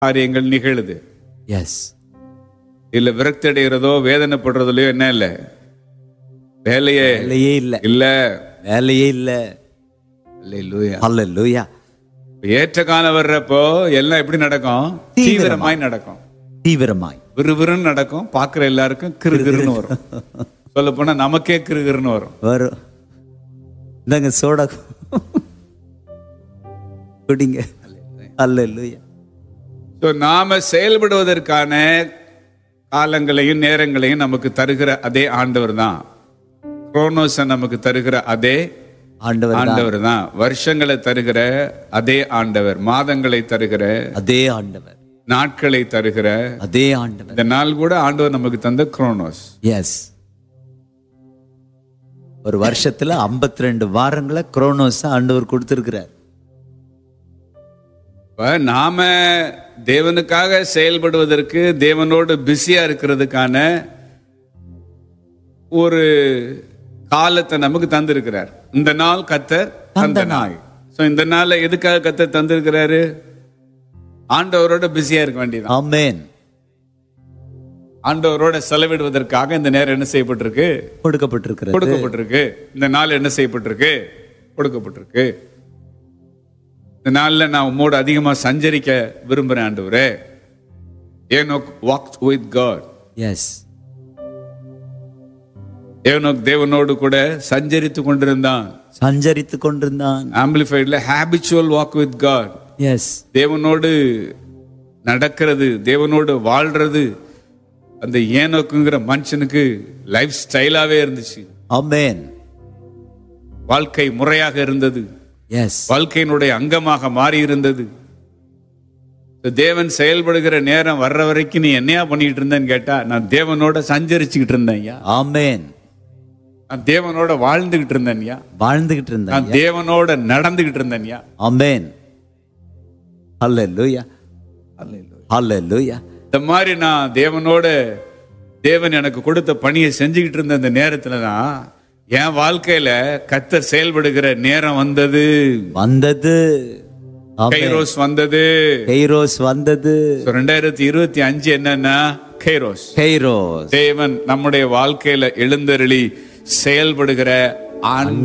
காரியங்கள் நிகழுது. எஸ். இல்ல விரக்தி அடைகிறதோ வேதனைப்படுறதுலயோ என்ன இல்ல, வேலையே இல்ல. இல்ல. வேலையே இல்ல. அல்லேலூயா. ஹல்லேலூயா. ஏற்ற காலம் வர்றப்போ எல்லாம் எப்படி நடக்கும்? தீவிரமாய் நடக்கும். தீவிரமாய் விறுவிறுன்னு நடக்கும். பாக்குற எல்லாருக்கும் கிறுகிறுன்னு வரும். சொல்ல போனா நமக்கே கிறுகிறுன்னு வரும். இந்தாங்க சோடா குடிங்க. அல்லேலூயா. நாம செயல்படுவதற்கான காலங்களையும் நேரங்களையும் நமக்கு தருகிற அதே ஆண்டவர் தான். குரோனோஸை நமக்கு தருகிற அதே ஆண்டவர் தான். வருஷங்களை தருகிற அதே ஆண்டவர். மாதங்களை தருகிற அதே ஆண்டவர். நாட்களை தருகிற அதே ஆண்டவர். இந்த நாள் கூட ஆண்டவர் நமக்கு தந்த குரோனோஸ். எஸ். ஒரு வருஷத்துல 52 வாரங்களை குரோனோஸ் ஆண்டவர் கொடுத்திருக்கிறார். நாம தேவனுக்காக செயல்படுவதற்கு, தேவனோடு பிஸியா இருக்கிறதுக்கான ஒரு காலத்தை நமக்கு தந்திருக்கிறார். இந்த நாள் கர்த்தர் தந்த நாள். இந்த நாளை எதுக்காக கர்த்தர் தந்திருக்கிறாரு? ஆண்டவரோட பிஸியா இருக்க வேண்டியது. ஆமென். ஆண்டவரோட செலவிடுவதற்காக இந்த நேரம் என்ன செய்யப்பட்டிருக்கு? கொடுக்கப்பட்டிருக்கு. இந்த நாள் என்ன செய்யப்பட்டிருக்கு? கொடுக்கப்பட்டிருக்கு. இந்த நாள்ல நான் உம்மோடு அதிகமா சஞ்சரிக்க விரும்புறேன் ஆண்டவரே. Enoch walked with God. S. Enoch தேவனோடு கூட சஞ்சரித்து கொண்டிருந்தான். ஆம்பிளிஃபைட்ல habitual walk with God. S. தேவனோடு நடக்கிறது, தேவனோடு வாழ்றது அந்த ஏனோக்குங்கிற மனுஷனுக்கு லைஃப் ஸ்டைலாவே இருந்துச்சு. ஆமென். வாழ்க்கை முறையாக இருந்தது. எஸ். வாழ்க்கையினுடைய அங்கமாக மாறி இருந்தது. தேவன் செயல்படுகிற நேரம் வர்ற வரைக்கும் நீ என்னையா பண்ணிட்டு இருந்தேன்னு கேட்டா, நான் தேவனோட சஞ்சரிச்சுக்கிட்டு இருந்தேன். ஆமென். நான் தேவனோட வாழ்ந்துகிட்டு இருந்தேன். நான் தேவனோட நடந்துகிட்டு இருந்தேன். ஆமென். ஹல்லேலூயா. ஹல்லேலூயா. இந்த மாதிரி நான் தேவனோட, தேவன் எனக்கு கொடுத்த பணியை செஞ்சுக்கிட்டு இருந்த இந்த நேரத்துல தான் என் வாழ்க்கையில கர்த்தர் செயல்படுகிற நேரம் வந்தது. கைரோஸ் வந்தது. 2025 என்னன்னா கைரோஸ். தேவன் நம்முடைய வாழ்க்கையில எழுந்தருளி செயல்படுகிற